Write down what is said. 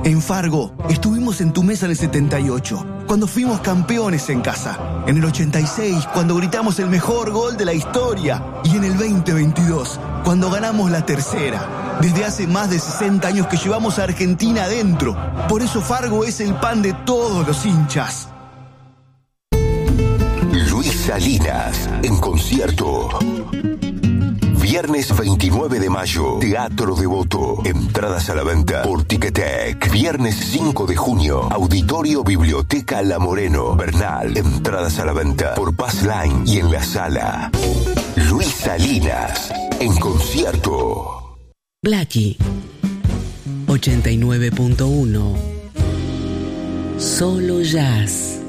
En Fargo, estuvimos en tu mesa en el 78, cuando fuimos campeones en casa. En el 86, cuando gritamos el mejor gol de la historia. Y en el 2022, cuando ganamos la tercera. Desde hace más de 60 años que llevamos a Argentina adentro. Por eso Fargo es el pan de todos los hinchas. Luis Salinas, en concierto. Viernes 29 de mayo, Teatro Devoto. Entradas a la venta por Ticketek. Viernes 5 de junio, Auditorio Biblioteca La Moreno, Bernal. Entradas a la venta por Pass Line y en la sala. Luis Salinas, en concierto. Blackie 89.1. Solo jazz.